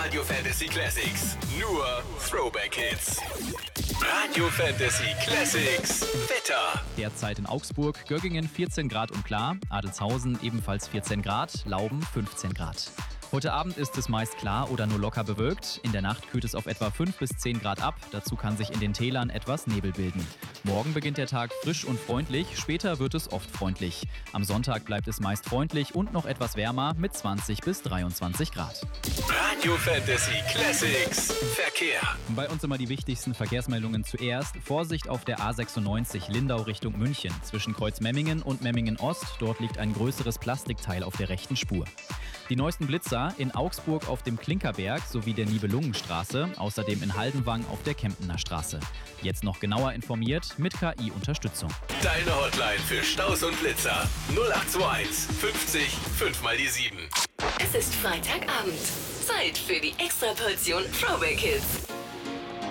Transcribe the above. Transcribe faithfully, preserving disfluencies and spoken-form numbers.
Radio Fantasy Classics. Nur Throwback Hits. Radio Fantasy Classics. Wetter. Derzeit in Augsburg, Göggingen vierzehn Grad und klar, Adelzhausen ebenfalls vierzehn Grad, Lauben fünfzehn Grad. Heute Abend ist es meist klar oder nur locker bewölkt. In der Nacht kühlt es auf etwa fünf bis zehn Grad ab. Dazu kann sich in den Tälern etwas Nebel bilden. Morgen beginnt der Tag frisch und freundlich, später wird es oft freundlich. Am Sonntag bleibt es meist freundlich und noch etwas wärmer mit zwanzig bis dreiundzwanzig Grad. Radio Fantasy Classics. Verkehr. Bei uns immer die wichtigsten Verkehrsmeldungen zuerst. Vorsicht auf der A sechsundneunzig Lindau Richtung München. Zwischen Kreuzmemmingen und Memmingen Ost. Dort liegt ein größeres Plastikteil auf der rechten Spur. Die neuesten Blitzer in Augsburg auf dem Klinkerberg sowie der Nibelungenstraße, außerdem in Haldenwang auf der Kempener Straße. Jetzt noch genauer informiert mit K I-Unterstützung. Deine Hotline für Staus und Blitzer null acht zwei eins fünfzig fünf mal die sieben. Es ist Freitagabend. Zeit für die Extraportion Throwback Hits.